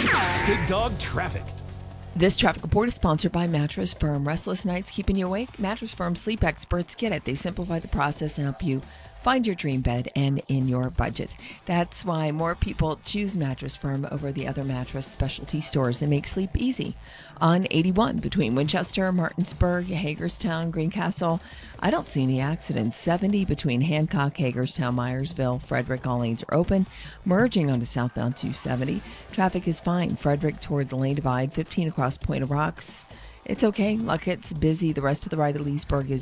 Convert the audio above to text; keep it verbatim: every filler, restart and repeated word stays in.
Big Dog Traffic. This traffic report is sponsored by Mattress Firm. Restless nights keeping you awake? Mattress Firm sleep experts get it. They simplify the process and help you find your dream bed and in your budget. That's why more people choose Mattress Firm over the other mattress specialty stores that make sleep easy. On eighty-one between Winchester, Martinsburg, Hagerstown, Greencastle, I don't see any accidents. seventy between Hancock, Hagerstown, Myersville, Frederick, all lanes are open. Merging onto southbound two seventy. Traffic is fine. Frederick toward the lane divide, fifteen across Point of Rocks. It's okay. Luckett's busy. The rest of the ride at Leesburg is